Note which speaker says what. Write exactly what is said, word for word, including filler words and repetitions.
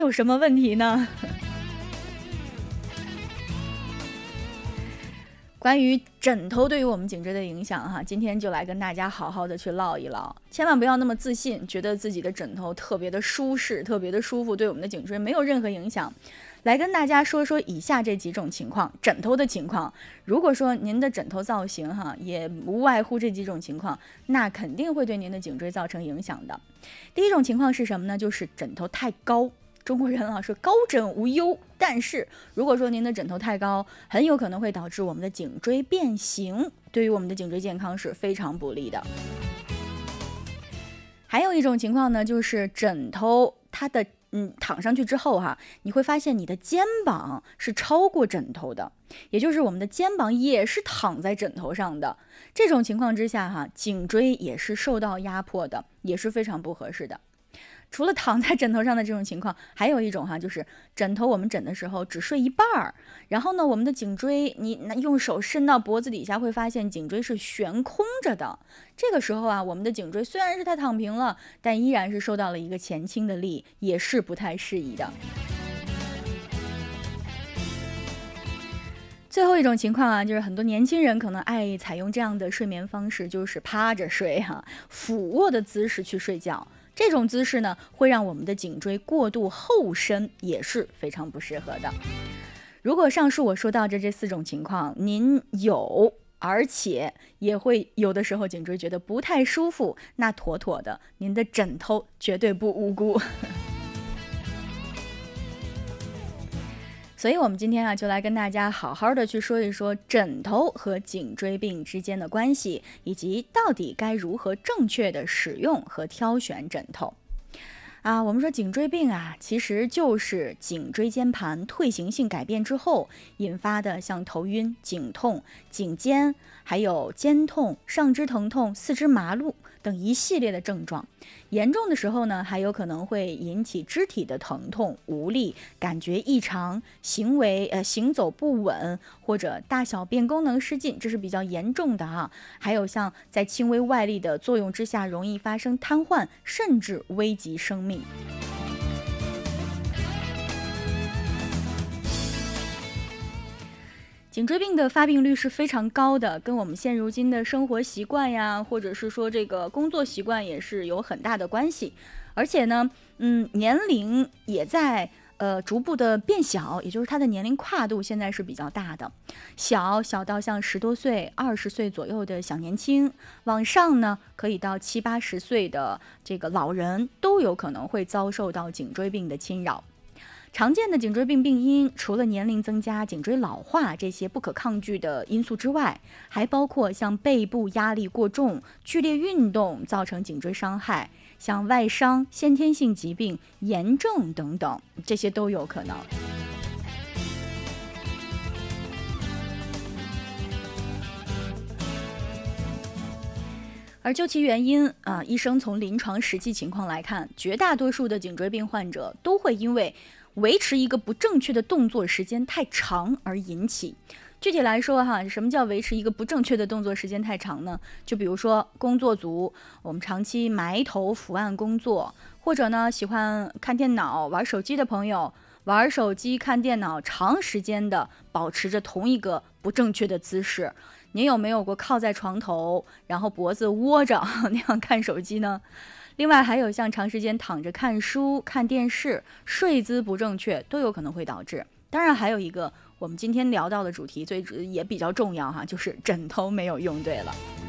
Speaker 1: 有什么问题呢？关于枕头对于我们颈椎的影响哈，今天就来跟大家好好的去唠一唠，千万不要那么自信，觉得自己的枕头特别的舒适，特别的舒服，对我们的颈椎没有任何影响。来跟大家说说以下这几种情况，枕头的情况。如果说您的枕头造型哈，也无外乎这几种情况，那肯定会对您的颈椎造成影响的。第一种情况是什么呢？就是枕头太高。中国人啊说高枕无忧，但是如果说您的枕头太高，很有可能会导致我们的颈椎变形，对于我们的颈椎健康是非常不利的。还有一种情况呢，就是枕头它的嗯躺上去之后哈，你会发现你的肩膀是超过枕头的，也就是我们的肩膀也是躺在枕头上的。这种情况之下哈，颈椎也是受到压迫的，也是非常不合适的。除了躺在枕头上的这种情况，还有一种哈，就是枕头我们枕的时候只睡一半儿，然后呢，我们的颈椎你用手伸到脖子底下，会发现颈椎是悬空着的。这个时候啊，我们的颈椎虽然是它躺平了，但依然是受到了一个前倾的力，也是不太适宜的。最后一种情况啊，就是很多年轻人可能爱采用这样的睡眠方式，就是趴着睡哈、啊，俯卧的姿势去睡觉。这种姿势呢，会让我们的颈椎过度后伸，也是非常不适合的。如果上述我说到的这四种情况，您有，而且也会有的时候颈椎觉得不太舒服，那妥妥的，您的枕头绝对不无辜。所以我们今天啊，就来跟大家好好的去说一说枕头和颈椎病之间的关系，以及到底该如何正确的使用和挑选枕头。啊，我们说颈椎病啊，其实就是颈椎间盘退行性改变之后引发的像头晕、颈痛、颈肩，还有肩痛、上肢疼痛、四肢麻木等一系列的症状。严重的时候呢，还有可能会引起肢体的疼痛、无力、感觉异常、行为呃行走不稳或者大小便功能失禁，这是比较严重的啊。还有像在轻微外力的作用之下，容易发生瘫痪，甚至危及生命。颈椎病的发病率是非常高的，跟我们现如今的生活习惯呀，或者是说这个工作习惯也是有很大的关系。而且呢，嗯，年龄也在呃逐步的变小，也就是它的年龄跨度现在是比较大的，小小到像十多岁、二十岁左右的小年轻，往上呢可以到七八十岁的这个老人，都有可能会遭受到颈椎病的侵扰。常见的颈椎病病因，除了年龄增加、颈椎老化这些不可抗拒的因素之外，还包括像背部压力过重、剧烈运动造成颈椎伤害，像外伤、先天性疾病、炎症等等，这些都有可能。而究其原因啊，医生从临床实际情况来看，绝大多数的颈椎病患者都会因为维持一个不正确的动作时间太长而引起。具体来说哈，什么叫维持一个不正确的动作时间太长呢？就比如说工作族，我们长期埋头伏案工作，或者呢喜欢看电脑、玩手机的朋友，玩手机、看电脑，长时间的保持着同一个不正确的姿势。您有没有过靠在床头，然后脖子窝着那样看手机呢？另外还有像长时间躺着看书、看电视，睡姿不正确都有可能会导致。当然还有一个我们今天聊到的主题最也比较重要哈，就是枕头没有用对了。